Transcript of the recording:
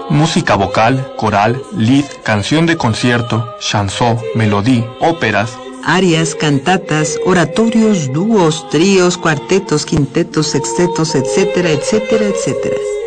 música vocal, coral, lied, canción de concierto, chanson, melodía, óperas, arias, cantatas, oratorios, dúos, tríos, cuartetos, quintetos, sextetos, etcétera, etcétera, etcétera.